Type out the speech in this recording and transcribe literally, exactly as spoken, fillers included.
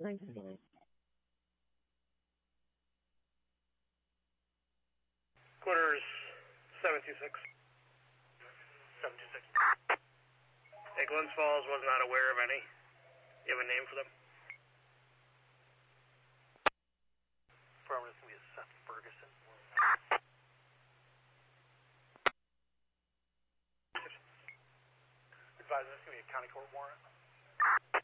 ninety-nine. Quarters seven two six. seven two six. Hey, Glens Falls was not aware of any. You have a name for them? Affirmative, we have Seth Ferguson. Advise this is going to be a county court warrant.